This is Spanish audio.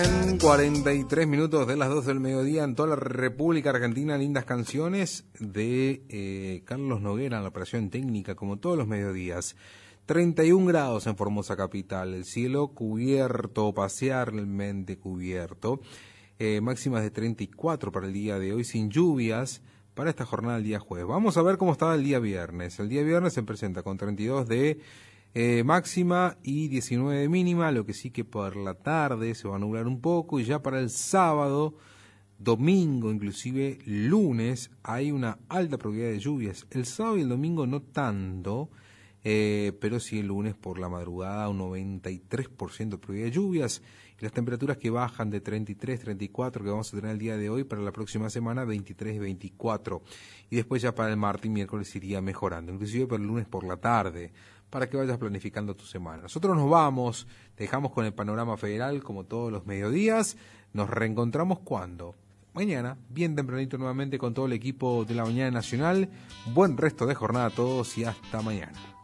En 43 minutos de las 12 del mediodía en toda la República Argentina, lindas canciones de Carlos Noguera en la operación técnica, como todos los mediodías. 31 grados en Formosa capital, el cielo cubierto, parcialmente cubierto, máximas de 34 para el día de hoy, sin lluvias para esta jornada del día jueves. Vamos a ver cómo estaba el día viernes. El día viernes se presenta con 32 de máxima y 19 de mínima, lo que sí que por la tarde se va a nublar un poco, y ya para el sábado, domingo, inclusive lunes, hay una alta probabilidad de lluvias. El sábado y el domingo no tanto, pero sí el lunes por la madrugada un 93% de probabilidad de lluvias, y las temperaturas que bajan de 33, 34 que vamos a tener el día de hoy, para la próxima semana 23 y 24, y después ya para el martes y miércoles iría mejorando, inclusive para el lunes por la tarde, para que vayas planificando tu semana. Nosotros nos vamos, dejamos con el panorama federal como todos los mediodías. Nos reencontramos ¿cuándo? Mañana, bien tempranito nuevamente con todo el equipo de la Mañana Nacional. Buen resto de jornada a todos y hasta mañana.